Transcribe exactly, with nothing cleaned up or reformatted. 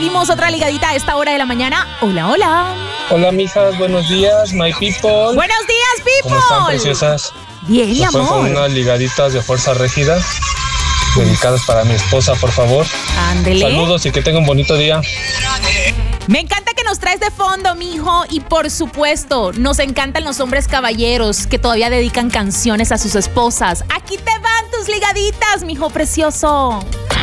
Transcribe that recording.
recibimos otra ligadita a esta hora de la mañana. Hola, hola. Hola, mijas, buenos días, my people. Buenos días, people. ¿Cómo están, preciosas? Bien, mi amor. Con unas ligaditas de fuerza rígida, dedicadas para mi esposa, por favor. Ándele. Saludos y que tengan un bonito día. Me encanta que nos traes de fondo, mijo. Y por supuesto, nos encantan los hombres caballeros que todavía dedican canciones a sus esposas. Aquí te van tus ligaditas, mijo precioso.